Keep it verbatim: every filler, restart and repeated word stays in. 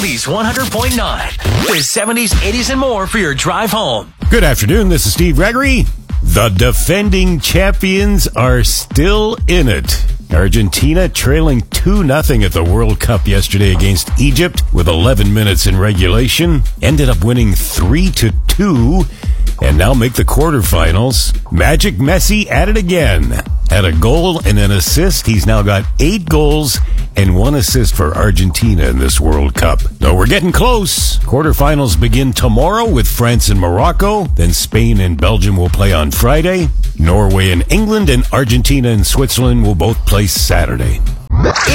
Oldies one hundred point nine. The seventies, eighties, and more for your drive home. Good afternoon. This is Steve Gregory. The defending champions are still in it. Argentina trailing two nothing at the World Cup yesterday against Egypt with eleven minutes in regulation. Ended up winning three to two and now make the quarterfinals. Magic Messi at it again. Had a goal and an assist. He's now got eight goals and one assist for Argentina in this World Cup. No, we're getting close. Quarterfinals begin tomorrow with France and Morocco. Then Spain and Belgium will play on Friday. Norway and England, and Argentina and Switzerland will both play Saturday.